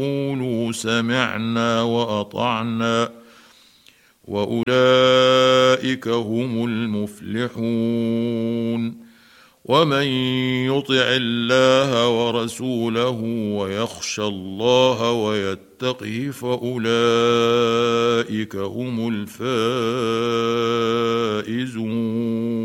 قولوا سمعنا وأطعنا وأولئك هم المفلحون. ومن يطع الله ورسوله ويخشى الله ويتقه فأولئك هم الفائزون.